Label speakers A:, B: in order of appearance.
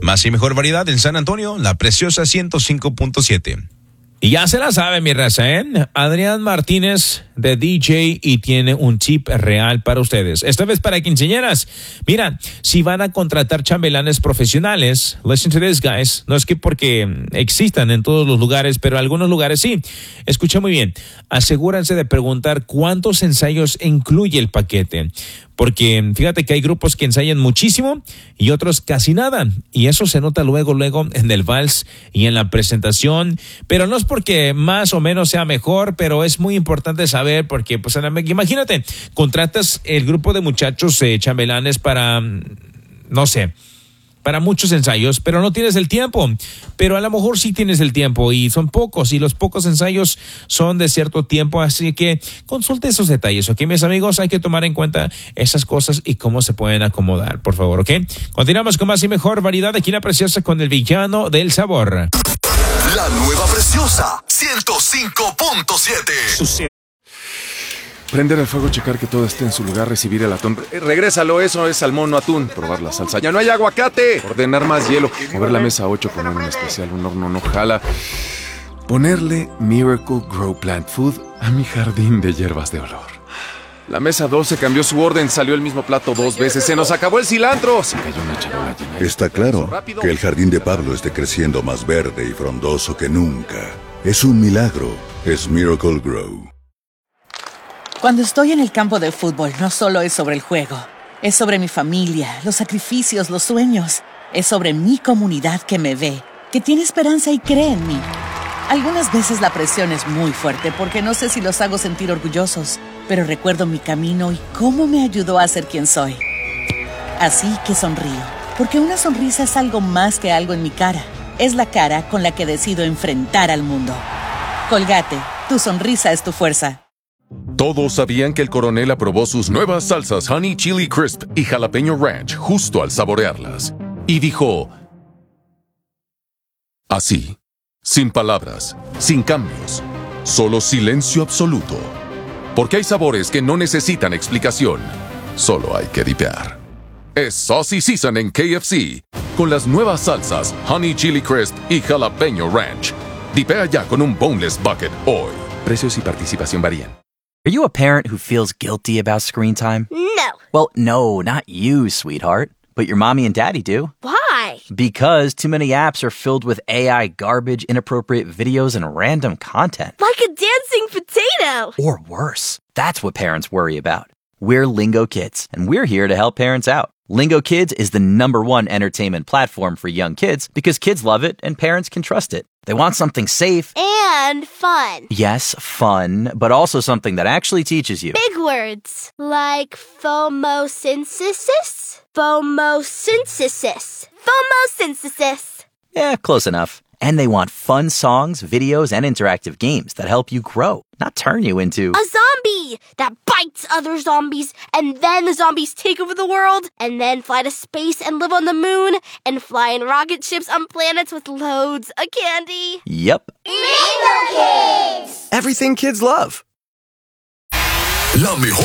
A: Más y mejor variedad en San Antonio, La Preciosa 105.7.
B: Y ya se la sabe, mi raza, ¿eh? Adrián Martínez de DJ y tiene un tip real para ustedes. Esta vez para quinceañeras. Mira, si van a contratar chambelanes profesionales, listen to this, guys. No es que porque existan en todos los lugares, pero en algunos lugares sí. Escucha muy bien. Asegúrense de preguntar cuántos ensayos incluye el paquete. Porque fíjate que hay grupos que ensayan muchísimo y otros casi nada. Y eso se nota luego en el vals y en la presentación. Pero no es porque más o menos sea mejor, pero es muy importante saber porque, pues, imagínate, contratas el grupo de muchachos chambelanes para, no sé, para muchos ensayos, pero no tienes el tiempo. Pero a lo mejor sí tienes el tiempo y son pocos, y los pocos ensayos son de cierto tiempo, así que consulte esos detalles, ¿ok, mis amigos? Hay que tomar en cuenta esas cosas y cómo se pueden acomodar, por favor, ¿ok? Continuamos con más y mejor variedad aquí en La Preciosa con el villano del sabor.
C: La nueva Preciosa 105.7.
D: Prender el fuego, checar que todo esté en su lugar, recibir el atún. Regrésalo, eso es salmón, no atún. Probar la salsa. ¡Ya no hay aguacate! Ordenar más hielo. Mover la mesa 8, poner un especial, un horno no jala. Ponerle Miracle Grow Plant Food a mi jardín de hierbas de olor. La mesa 12 cambió su orden, salió el mismo plato 2 veces. ¡Se nos acabó el cilantro! Se cayó una charola llena.
E: Está claro que el jardín de Pablo esté creciendo más verde y frondoso que nunca. Es un milagro. Es Miracle Grow.
F: Cuando estoy en el campo de fútbol, no solo es sobre el juego. Es sobre mi familia, los sacrificios, los sueños. Es sobre mi comunidad que me ve, que tiene esperanza y cree en mí. Algunas veces la presión es muy fuerte porque no sé si los hago sentir orgullosos, pero recuerdo mi camino y cómo me ayudó a ser quien soy. Así que sonrío, porque una sonrisa es algo más que algo en mi cara. Es la cara con la que decido enfrentar al mundo. Colgate, tu sonrisa es tu fuerza.
G: Todos sabían que el coronel aprobó sus nuevas salsas Honey Chili Crisp y Jalapeño Ranch justo al saborearlas. Y dijo... así, sin palabras, sin cambios, solo silencio absoluto. Porque hay sabores que no necesitan explicación, solo hay que dipear. Es Saucy Season en KFC, con las nuevas salsas Honey Chili Crisp y Jalapeño Ranch. Dipea ya con un boneless bucket hoy.
D: Precios y participación varían.
H: Are you a parent who feels guilty about screen time?
I: No.
H: Well, no, not you, sweetheart. But your mommy and daddy do.
I: Why?
H: Because too many apps are filled with AI garbage, inappropriate videos, and random content.
I: Like a dancing potato.
H: Or worse. That's what parents worry about. We're Lingo Kids, and we're here to help parents out. Lingo Kids is the #1 entertainment platform for young kids because kids love it and parents can trust it. They want something safe.
I: And fun.
H: Yes, fun, but also something that actually teaches you.
I: Big words. Like phomosynthesis? Phomosynthesis. Phomosynthesis.
H: Yeah, close enough. And they want fun songs, videos, and interactive games that help you grow, not turn you into...
I: a zombie that bites other zombies, and then the zombies take over the world, and then fly to space and live on the moon, and fly in rocket ships on planets with loads of candy.
H: Yep.
I: Lingo Kids!
D: Everything kids love.
C: La mejor